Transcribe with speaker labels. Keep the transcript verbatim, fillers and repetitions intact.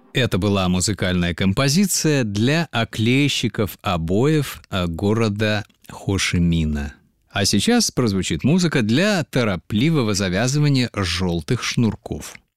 Speaker 1: Это была музыкальная композиция для оклейщиков обоев города Хошимина. А сейчас прозвучит музыка для торопливого завязывания желтых шнурков.